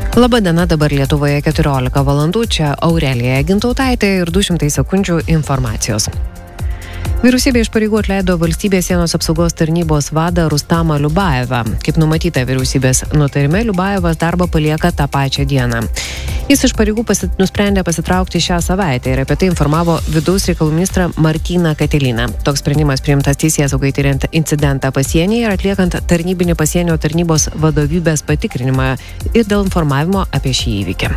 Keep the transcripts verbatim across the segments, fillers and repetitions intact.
Labadiena, dabar Lietuvoje keturiolika valandų, čia Aurelija Gintautaitė ir du šimtai sekundžių informacijos. Vyriausybė iš pareigų atleido Valstybės sienos apsaugos tarnybos vadą Rustamą Liubajevą. Kaip numatyta vyriausybės nutarime, Liubajevas darbą palieka tą pačią dieną. Jis iš pareigų pasit, nusprendė pasitraukti šią savaitę ir apie tai informavo vidaus reikalų ministrą Martyną Katiliną. Toks sprendimas priimtas teisėsaugai tyriant incidentą pasienyje ir atliekant tarnybinį pasienio tarnybos vadovybės patikrinimą ir dėl informavimo apie šį įvykį.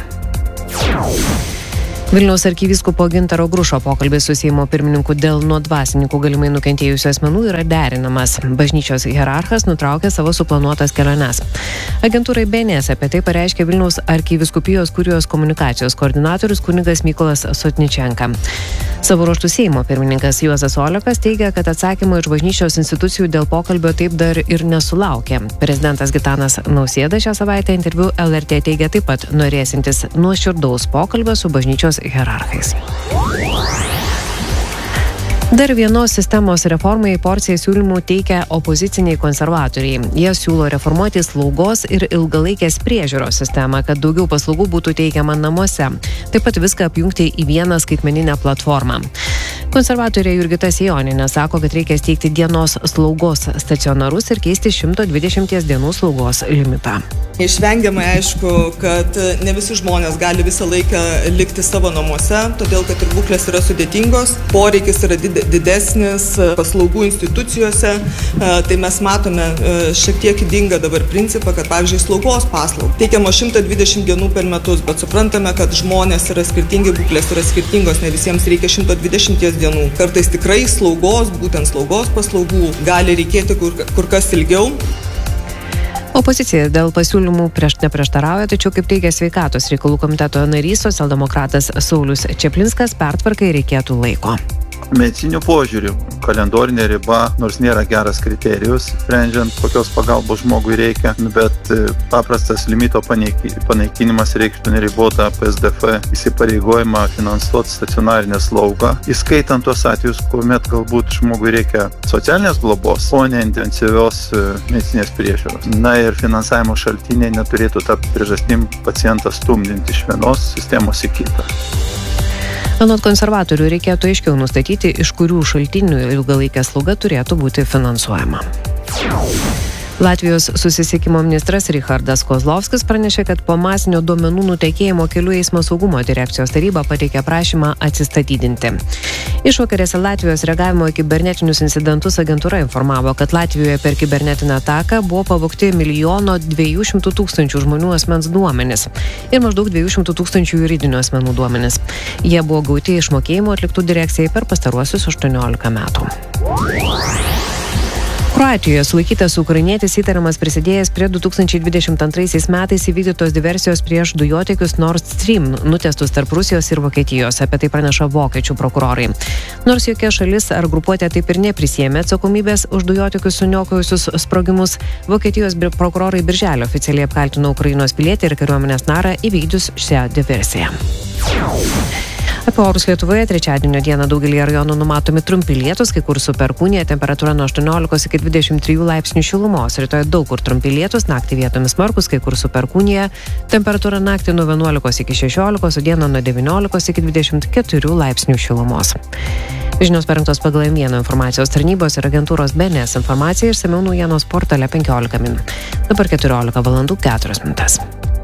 Vilniaus arkivyskupo Gintaro Grušo pokalbis su Seimo pirmininku dėl nuo dvasininkų galimai nukentėjusių asmenų yra derinamas. Bažnyčios hierarchas nutraukė savo suplanuotas keliones. Agentūrai B N S apie tai pareiškė Vilniaus arkivyskupijos kurijos komunikacijos koordinatorius kunigas Mykolas Sotničenka. Savo ruožtu Seimo pirmininkas Juozas Olekas teigia, kad atsakymo iš bažnyčios institucijų dėl pokalbio taip dar ir nesulaukė. Prezidentas Gitanas Nausėda šią savaitę interviu L R T teigia taip pat norėsintis nuoširdaus pokalbio su bažnyčios hierarchais. Dar vienos sistemos reformai porciją siūlymų teikia opoziciniai konservatoriai. Jie siūlo reformuoti slaugos ir ilgalaikės priežiūros sistemą, kad daugiau paslaugų būtų teikiama namuose. Taip pat viską apjungti į vieną skaitmeninę platformą. Konservatorė Jurgita Sejonienė sako, kad reikia steigti dienos slaugos stacionarus ir keisti šimto dvidešimties dienų slaugos limitą. Išvengiamai aišku, kad ne visi žmonės gali visą laiką likti savo namuose, todėl kad ir būklės yra sudėtingos, poreikis yra didesnis paslaugų institucijose, tai mes matome šiek tiek ydingą dabar principą, kad pavyzdžiui slaugos paslaugos teikiama šimtą dvidešimt dienų per metus, bet suprantame, kad žmonės yra skirtingi, būklės yra skirtingos, ne visiems reikia šimto dvidešimties dienų. Kartais tikrai slaugos, būtent slaugos paslaugų gali reikėti kur, kur kas ilgiau. Opozicija dėl pasiūlymų prieš neprieštarauja, tačiau kaip teigia sveikatos reikalų komiteto narys socialdemokratas Saulius Čeplinskas, pertvarkai reikėtų laiko. Medicinių požiūrių kalendorinė riba, nors nėra geras kriterijus, sprendžiant, kokios pagalbos žmogui reikia, bet paprastas limito panaikinimas reikštų neribotą P S D F įsipareigojimą finansuoti stacionarinę slaugą, įskaitant tuos atvejus, kuomet galbūt žmogui reikia socialinės globos, o ne intensyvios medicinės priežiūros. Na ir finansavimo šaltiniai neturėtų tapti priežastim pacientą stumdinti iš vienos sistemos į kitą. Anot konservatorių reikėtų aiškiau nustatyti, iš kurių šaltinių ilgalaikė slauga turėtų būti finansuojama. Latvijos susisiekimo ministras Richardas Kozlovskis pranešė, kad po masinio duomenų nutekėjimo kelių eismo saugumo direkcijos taryba pateikė prašymą atsistatydinti. Išvakarėse Latvijos reagavimo į kibernetinius incidentus agentūra informavo, kad Latvijoje per kibernetinę ataką buvo pavogti milijono dviejų šimtų tūkstančių žmonių asmens duomenys ir maždaug dviejų šimtų tūkstančių juridinių asmenų duomenys. Jie buvo gauti iš mokėjimų atliktų direkcijai per pastaruosius aštuoniolika metų. Kroatijoje sulaikytas ukrainietis įtariamas prisidėjęs prie du tūkstančiai dvidešimt antraisiais metais įvykdytos diversijos prieš dujotiekius Nord Stream, nutiestus tarp Rusijos ir Vokietijos, apie tai praneša vokiečių prokurorai. Nors jokia šalis ar grupuotė taip ir neprisėmė atsakomybės už dujotiekius suniokojusius sprogimus, Vokietijos prokurorai birželio oficialiai apkaltino Ukrainos pilietį ir kariuomenės narą įvykdžius šią diversiją. Apie orus Lietuvoje trečiadienio dieną daugelį rajonų numatomi trumpi lietūs, kai kur su perkūnija, temperatūra nuo aštuoniolikos iki dvidešimt trijų laipsnių šilumos. Rytoj daug kur trumpi lietūs, naktį vietomis smarkūs, kai kur su perkūnija, temperatūra naktį nuo vienuolikos iki šešiolikos, o dieną nuo devyniolikos iki dvidešimt keturių laipsnių šilumos. Žinios parengtos pagal M vieną informacijos tarnybos ir agentūros B N S informaciją išsamiau naujienos portale penkiolika min. Dabar keturiolika valandų keturios minutės.